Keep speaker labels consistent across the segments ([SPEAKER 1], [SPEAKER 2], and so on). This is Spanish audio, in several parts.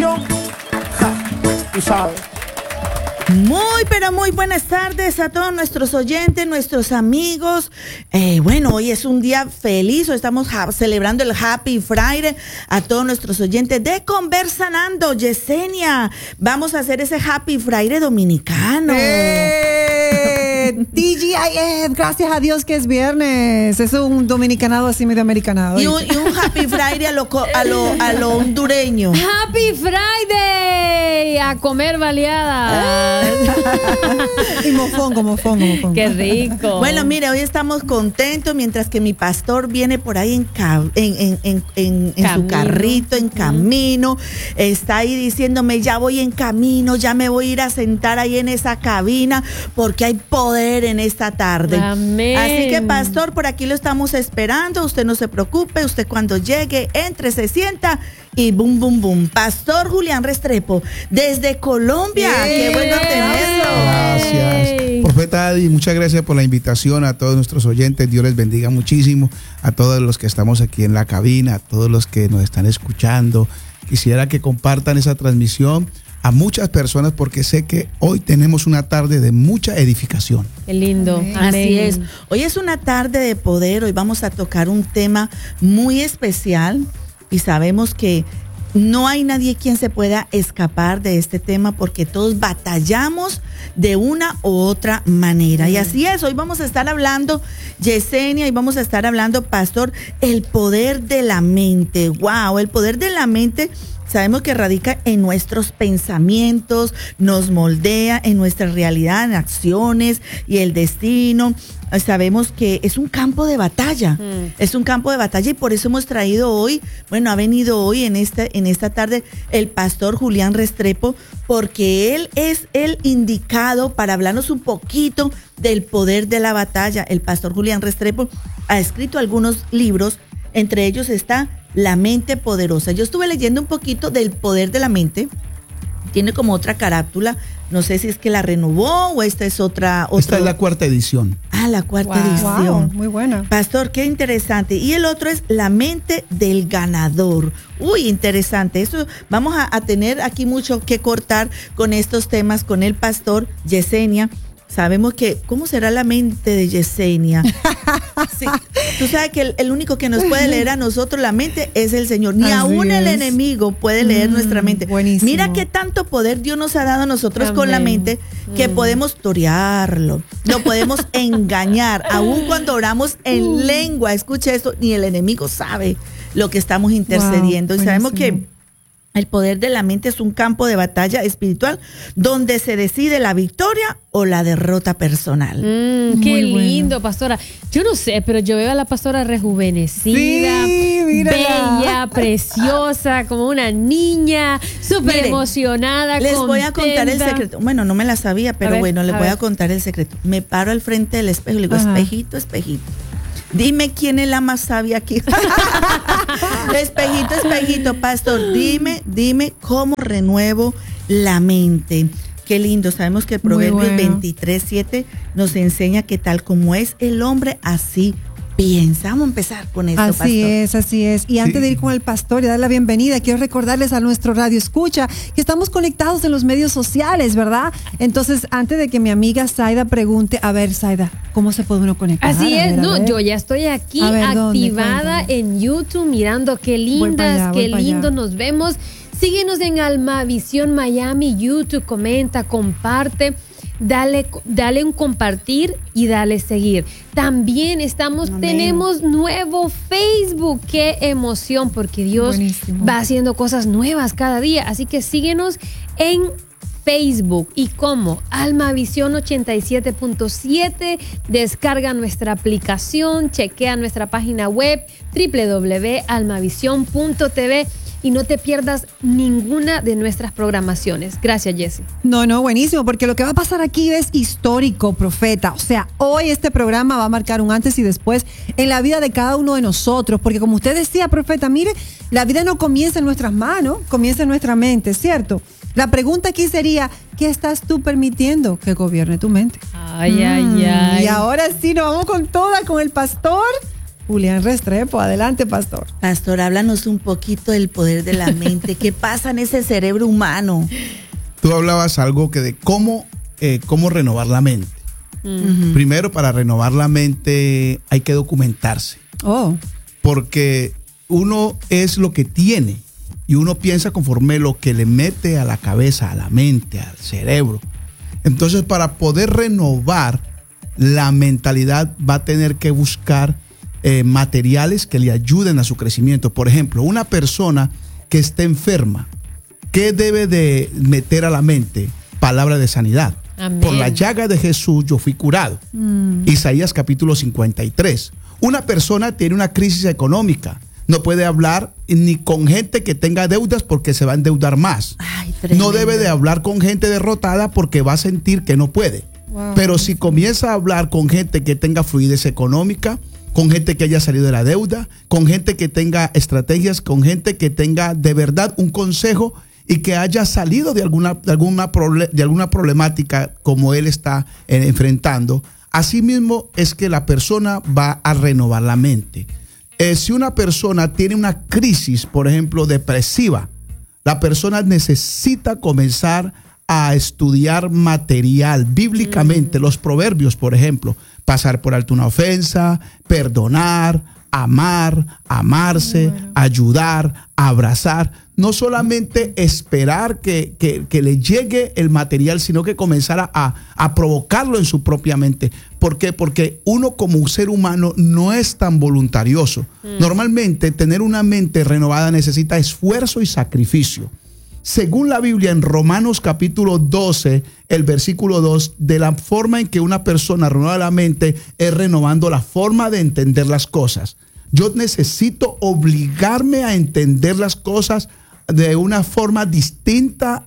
[SPEAKER 1] transmisión. Tú sabes.
[SPEAKER 2] Muy, pero muy buenas tardes a todos nuestros oyentes, nuestros amigos. Bueno, hoy es un día feliz, hoy estamos celebrando el Happy Friday a todos nuestros oyentes de Conversanando. Yesenia, vamos a hacer ese Happy Friday dominicano.
[SPEAKER 3] TGIF, gracias a Dios que es viernes. Es un dominicanado así medio americanado.
[SPEAKER 2] Y un Happy Friday a lo hondureño.
[SPEAKER 4] Happy Friday, a comer baleadas.
[SPEAKER 3] Y mofongo.
[SPEAKER 4] Qué rico.
[SPEAKER 2] Bueno, mire, hoy estamos contentos mientras que mi pastor viene por ahí en su carrito, en camino. Está ahí diciéndome, ya voy en camino, ya me voy a ir a sentar ahí en esa cabina porque hay poder en esta tarde.
[SPEAKER 4] Amén.
[SPEAKER 2] Así que, pastor, por aquí lo estamos esperando. Usted no se preocupe, usted cuando llegue, entre, se sienta y boom, boom, boom. Pastor Julián Restrepo, desde Colombia. ¡Qué bueno tenerlo!
[SPEAKER 5] Gracias. Profeta Adi, muchas gracias por la invitación a todos nuestros oyentes. Dios les bendiga muchísimo. A todos los que estamos aquí en la cabina, a todos los que nos están escuchando. Quisiera que compartan esa transmisión a muchas personas porque sé que hoy tenemos una tarde de mucha edificación.
[SPEAKER 4] Qué lindo.
[SPEAKER 3] Amén.
[SPEAKER 2] Así es. Hoy es una tarde de poder. Hoy vamos a tocar un tema muy especial y sabemos que no hay nadie quien se pueda escapar de este tema porque todos batallamos de una u otra manera. Y así es, hoy vamos a estar hablando, Yesenia, y vamos a estar hablando, pastor, el poder de la mente. ¡Wow! El poder de la mente sabemos que radica en nuestros pensamientos, nos moldea en nuestra realidad, en acciones y el destino. Sabemos que es un campo de batalla, es un campo de batalla y por eso hemos traído hoy, bueno, ha venido hoy en esta tarde el pastor Julián Restrepo, porque él es el indicado para hablarnos un poquito del poder de la batalla. El pastor Julián Restrepo ha escrito algunos libros, entre ellos está La mente poderosa. Yo estuve leyendo un poquito del poder de la mente. Tiene como otra carátula. No sé si es que la renovó o esta es otra.
[SPEAKER 5] Esta es la cuarta edición.
[SPEAKER 2] Ah, la cuarta edición.
[SPEAKER 3] Wow, muy buena.
[SPEAKER 2] Pastor, qué interesante. Y el otro es La mente del ganador. Uy, interesante. Eso vamos a tener aquí mucho que cortar con estos temas con el pastor Yesenia. Sabemos que, ¿cómo será la mente de Yesenia? Sí, tú sabes que el único que nos puede leer a nosotros la mente es el Señor. Ni
[SPEAKER 3] Así
[SPEAKER 2] aún el
[SPEAKER 3] es.
[SPEAKER 2] enemigo puede leer nuestra mente.
[SPEAKER 3] Buenísimo.
[SPEAKER 2] Mira qué tanto poder Dios nos ha dado a nosotros
[SPEAKER 4] Amén.
[SPEAKER 2] con la mente que podemos torearlo, lo podemos engañar. Aún cuando oramos en lengua, escuche esto, ni el enemigo sabe lo que estamos intercediendo.
[SPEAKER 3] Wow,
[SPEAKER 2] y sabemos
[SPEAKER 3] buenísimo.
[SPEAKER 2] que el poder de la mente es un campo de batalla espiritual donde se decide la victoria o la derrota personal.
[SPEAKER 4] Qué
[SPEAKER 3] Muy
[SPEAKER 4] lindo, pastora. Yo no sé, pero yo veo a la pastora rejuvenecida,
[SPEAKER 3] Sí, mírala.
[SPEAKER 4] bella, preciosa, como una niña, súper
[SPEAKER 2] Mire,
[SPEAKER 4] emocionada.
[SPEAKER 2] Les voy a contar el
[SPEAKER 4] contenta.
[SPEAKER 2] secreto. Bueno, no me la sabía, pero
[SPEAKER 4] ver,
[SPEAKER 2] bueno, les
[SPEAKER 4] a
[SPEAKER 2] voy a
[SPEAKER 4] ver.
[SPEAKER 2] contar el secreto. Me paro al frente del espejo y le digo,
[SPEAKER 3] Ajá.
[SPEAKER 2] espejito, espejito. Dime quién es la más sabia aquí. Espejito, espejito, pastor, dime cómo renuevo la mente. Qué lindo, sabemos que el
[SPEAKER 3] Muy
[SPEAKER 2] Proverbios
[SPEAKER 3] bueno.
[SPEAKER 2] 23:7 nos enseña que tal como es el hombre, así piensa. Vamos a empezar con esto, pastor.
[SPEAKER 3] Así es. Y antes de ir con el pastor y dar la bienvenida, quiero recordarles a nuestro Radio Escucha que estamos conectados en los medios sociales, ¿verdad? Entonces, antes de que mi amiga Zaida pregunte, a ver, Zaida, ¿cómo se puede uno conectar?
[SPEAKER 4] Así
[SPEAKER 3] A
[SPEAKER 4] es,
[SPEAKER 3] ver, a
[SPEAKER 4] no,
[SPEAKER 3] ver.
[SPEAKER 4] yo ya estoy aquí
[SPEAKER 3] A ver, ¿dónde?
[SPEAKER 4] activada
[SPEAKER 3] Cuéntame.
[SPEAKER 4] en YouTube mirando qué
[SPEAKER 3] Voy para
[SPEAKER 4] lindas,
[SPEAKER 3] allá,
[SPEAKER 4] qué
[SPEAKER 3] voy para
[SPEAKER 4] lindo
[SPEAKER 3] allá.
[SPEAKER 4] nos vemos. Síguenos en Almavisión Miami, YouTube, comenta, comparte. Dale un compartir y dale seguir. También
[SPEAKER 2] Amén.
[SPEAKER 4] tenemos nuevo Facebook. Qué emoción, porque Dios
[SPEAKER 3] Buenísimo.
[SPEAKER 4] va haciendo cosas nuevas cada día. Así que síguenos en Facebook. ¿Y cómo? Almavisión 87.7. Descarga nuestra aplicación, chequea nuestra página web www.almavision.tv y no te pierdas ninguna de nuestras programaciones. Gracias, Jessie.
[SPEAKER 3] No, buenísimo, porque lo que va a pasar aquí es histórico, profeta. O sea, hoy este programa va a marcar un antes y después en la vida de cada uno de nosotros, porque como usted decía, profeta, mire, la vida no comienza en nuestras manos, comienza en nuestra mente, ¿cierto? La pregunta aquí sería, ¿qué estás tú permitiendo que gobierne tu mente?
[SPEAKER 4] Ay.
[SPEAKER 3] Y ahora sí, nos vamos con toda, con el pastor Julián Restrepo. Adelante, pastor.
[SPEAKER 2] Pastor, háblanos un poquito del poder de la mente. ¿Qué pasa en ese cerebro humano?
[SPEAKER 5] Tú hablabas algo que de cómo renovar la mente. Primero, para renovar la mente hay que documentarse.
[SPEAKER 3] Oh.
[SPEAKER 5] Porque uno es lo que tiene y uno piensa conforme lo que le mete a la cabeza, a la mente, al cerebro. Entonces, para poder renovar la mentalidad va a tener que buscar materiales que le ayuden a su crecimiento. Por ejemplo, una persona que esté enferma, ¿qué debe de meter a la mente? Palabra de sanidad.
[SPEAKER 4] Amén.
[SPEAKER 5] Por la llaga de Jesús yo fui curado. Isaías capítulo 53. Una persona tiene una crisis económica. No puede hablar ni con gente que tenga deudas porque se va a endeudar más.
[SPEAKER 2] Ay, tremendo.
[SPEAKER 5] No debe de hablar con gente derrotada porque va a sentir que no puede.
[SPEAKER 3] Wow.
[SPEAKER 5] Pero si comienza a hablar con gente que tenga fluidez económica, con gente que haya salido de la deuda, con gente que tenga estrategias, con gente que tenga de verdad un consejo y que haya salido de alguna problemática como él está enfrentando, asimismo es que la persona va a renovar la mente. Si una persona tiene una crisis, por ejemplo, depresiva, la persona necesita comenzar a estudiar material bíblicamente, los proverbios, por ejemplo, pasar por alto una ofensa, perdonar, amar, amarse, ayudar, abrazar. No solamente esperar que le llegue el material, sino que comenzar a provocarlo en su propia mente. ¿Por qué? Porque uno como un ser humano no es tan voluntarioso. Normalmente tener una mente renovada necesita esfuerzo y sacrificio. Según la Biblia, en Romanos capítulo 12, el versículo 2, de la forma en que una persona renueva la mente es renovando la forma de entender las cosas. Yo necesito obligarme a entender las cosas de una forma distinta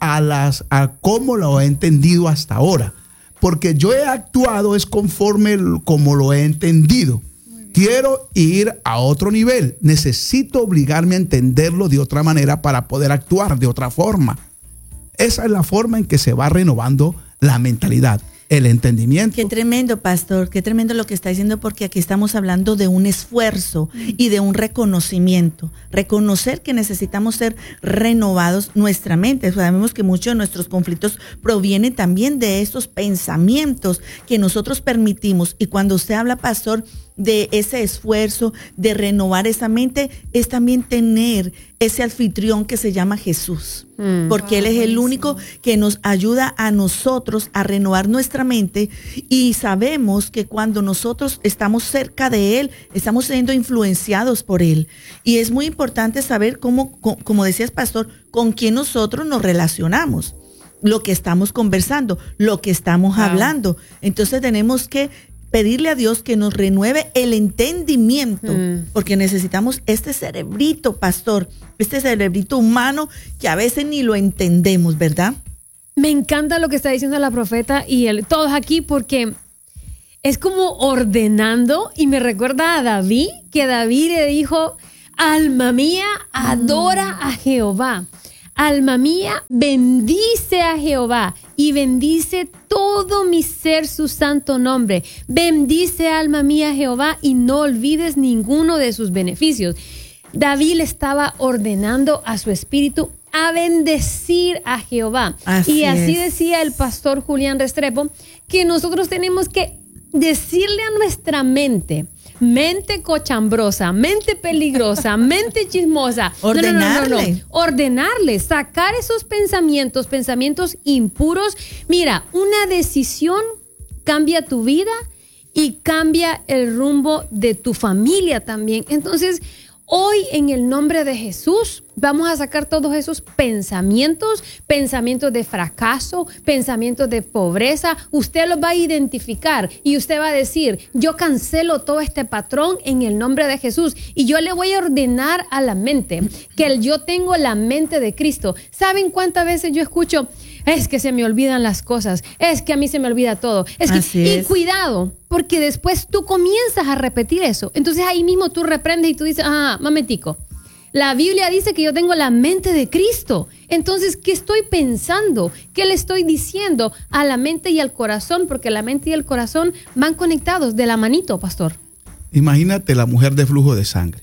[SPEAKER 5] a cómo lo he entendido hasta ahora. Porque yo he actuado es conforme como lo he entendido. Quiero ir a otro nivel. Necesito obligarme a entenderlo de otra manera para poder actuar de otra forma. Esa es la forma en que se va renovando la mentalidad, el entendimiento.
[SPEAKER 2] Qué tremendo, pastor, qué tremendo lo que está diciendo, porque aquí estamos hablando de un esfuerzo y de un reconocimiento. Reconocer que necesitamos ser renovados nuestra mente. Sabemos que muchos de nuestros conflictos provienen también de estos pensamientos que nosotros permitimos. Y cuando usted habla, pastor, de ese esfuerzo de renovar esa mente, es también tener ese anfitrión que se llama Jesús, porque Él es el único que nos ayuda a nosotros a renovar nuestra mente, y sabemos que cuando nosotros estamos cerca de Él, estamos siendo influenciados por Él, y es muy importante saber cómo, como decías, pastor, con quién nosotros nos relacionamos, lo que estamos conversando, lo que estamos hablando. Entonces tenemos que pedirle a Dios que nos renueve el entendimiento, porque necesitamos este cerebrito, pastor, este cerebrito humano que a veces ni lo entendemos, ¿verdad?
[SPEAKER 4] Me encanta lo que está diciendo la profeta y todos aquí, porque es como ordenando, y me recuerda a David, que David le dijo: alma mía, adora a Jehová. Alma mía, bendice a Jehová y bendice todo mi ser su santo nombre. Bendice, alma mía, a Jehová, y no olvides ninguno de sus beneficios. David le estaba ordenando a su espíritu a bendecir a Jehová. Así decía el pastor Julián Restrepo, que nosotros tenemos que decirle a nuestra mente cochambrosa, mente peligrosa, mente chismosa.
[SPEAKER 2] Ordenarle.
[SPEAKER 4] No. Ordenarle, sacar esos pensamientos impuros. Mira, una decisión cambia tu vida y cambia el rumbo de tu familia también. Entonces, hoy, en el nombre de Jesús, vamos a sacar todos esos pensamientos de fracaso, pensamientos de pobreza. Usted los va a identificar y usted va a decir: yo cancelo todo este patrón en el nombre de Jesús, y yo le voy a ordenar a la mente que yo tengo la mente de Cristo. ¿Saben cuántas veces yo escucho? Es que se me olvidan las cosas, es que a mí se me olvida todo. Y cuidado, porque después tú comienzas a repetir eso. Entonces ahí mismo tú reprendes y tú dices: mametico, la Biblia dice que yo tengo la mente de Cristo. Entonces, ¿qué estoy pensando? ¿Qué le estoy diciendo a la mente y al corazón? Porque la mente y el corazón van conectados de la manito, pastor.
[SPEAKER 5] Imagínate la mujer de flujo de sangre.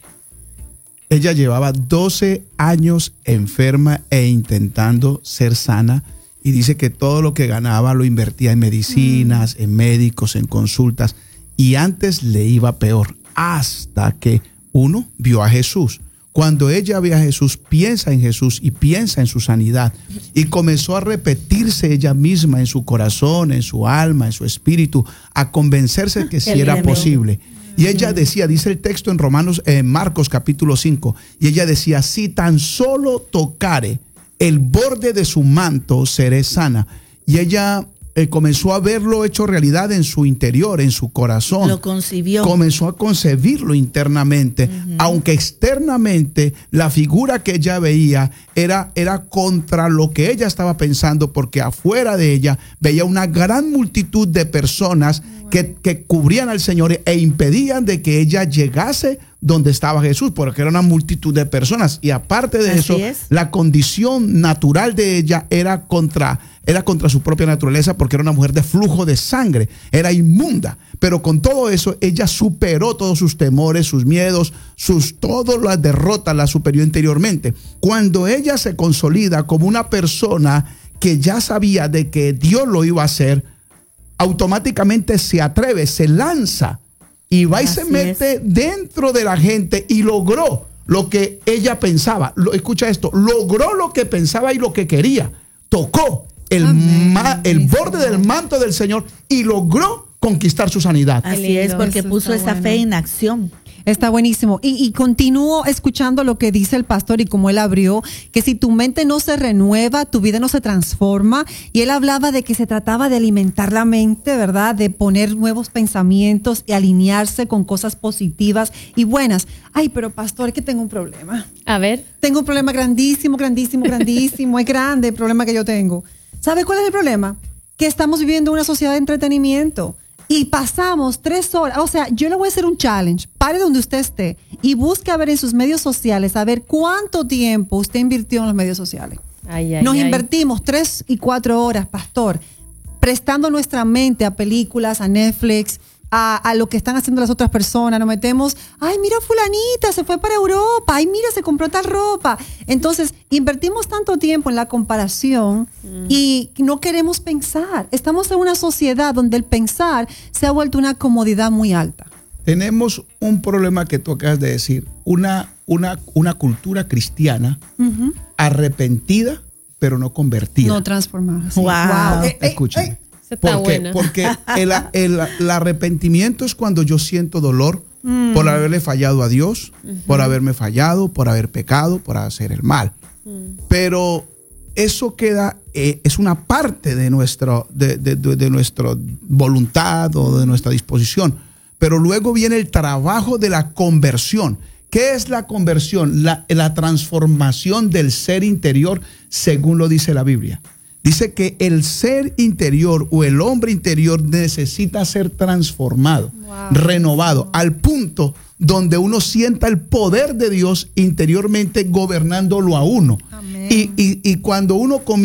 [SPEAKER 5] Ella llevaba 12 años enferma e intentando ser sana, y dice que todo lo que ganaba lo invertía en medicinas, en médicos, en consultas, y antes le iba peor, hasta que uno vio a Jesús. Cuando ella ve a Jesús, piensa en Jesús y piensa en su sanidad, y comenzó a repetirse ella misma en su corazón, en su alma, en su espíritu, a convencerse que sí era posible. Y ella decía, dice el texto en Marcos capítulo 5, y ella decía, si tan solo tocare el borde de su manto, seré sana. Y ella comenzó a verlo hecho realidad en su interior, en su corazón.
[SPEAKER 2] Lo concibió.
[SPEAKER 5] Comenzó a concebirlo internamente, aunque externamente la figura que ella veía era contra lo que ella estaba pensando, porque afuera de ella veía una gran multitud de personas que cubrían al Señor e impedían de que ella llegase donde estaba Jesús, porque era una multitud de personas. Y aparte de eso, la condición natural de ella era contra su propia naturaleza, porque era una mujer de flujo de sangre, era inmunda. Pero con todo eso, ella superó todos sus temores, sus miedos, todas las derrotas, las superó interiormente. Cuando ella se consolida como una persona que ya sabía de que Dios lo iba a hacer, automáticamente se atreve, se lanza y va y se mete dentro de la gente, y logró lo que ella pensaba. Escucha esto, logró lo que pensaba y lo que quería. Tocó el borde del manto del Señor y logró conquistar su sanidad.
[SPEAKER 2] Así es, porque puso esa fe en acción.
[SPEAKER 3] Está buenísimo. Y continúo escuchando lo que dice el pastor y cómo él abrió, que si tu mente no se renueva, tu vida no se transforma. Y él hablaba de que se trataba de alimentar la mente, ¿verdad? De poner nuevos pensamientos y alinearse con cosas positivas y buenas. Ay, pero pastor, es que tengo un problema.
[SPEAKER 4] A ver.
[SPEAKER 3] Tengo un problema grandísimo. Es grande el problema que yo tengo. ¿Sabe cuál es el problema? Que estamos viviendo una sociedad de entretenimiento. Y pasamos 3 horas, o sea, yo le voy a hacer un challenge. Pare donde usted esté y busque a ver en sus medios sociales, a ver cuánto tiempo usted invirtió en los medios sociales. Nos invertimos 3 y 4 horas, pastor, prestando nuestra mente a películas, a Netflix, a lo que están haciendo las otras personas. Nos metemos, ay, mira fulanita, se fue para Europa, ay, mira, se compró tal ropa. Entonces, invertimos tanto tiempo en la comparación y no queremos pensar. Estamos en una sociedad donde el pensar se ha vuelto una comodidad muy alta.
[SPEAKER 5] Tenemos un problema que tú acabas de decir, una cultura cristiana arrepentida, pero no convertida.
[SPEAKER 3] No transformada. Sí.
[SPEAKER 2] Wow.
[SPEAKER 5] Escuchen.
[SPEAKER 4] Está buena.
[SPEAKER 5] Porque el arrepentimiento es cuando yo siento dolor por haberle fallado a Dios, por haberme fallado, por haber pecado, por hacer el mal. Pero eso queda, es una parte de nuestra voluntad o de nuestra disposición. Pero luego viene el trabajo de la conversión. ¿Qué es la conversión? La transformación del ser interior, según lo dice la Biblia. Dice que el ser interior o el hombre interior necesita ser transformado, renovado, al punto donde uno sienta el poder de Dios interiormente gobernándolo a uno. Y cuando uno comienza